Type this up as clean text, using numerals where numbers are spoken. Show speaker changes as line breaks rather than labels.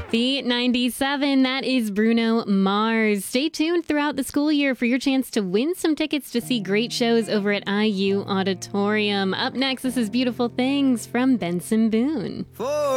Beat 97, that is Bruno Mars. Stay tuned throughout the school year for your chance to win some tickets to see great shows over at IU Auditorium. Up next, this is Beautiful Things from Benson Boone.